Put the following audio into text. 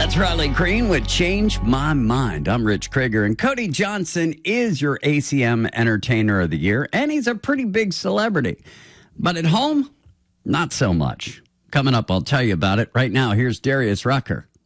That's Riley Green with Change My Mind. I'm Rich Krager, and Cody Johnson is your ACM Entertainer of the Year, and he's a pretty big celebrity. But at home, not so much. Coming up, I'll tell you about it. Right now, here's Darius Rucker.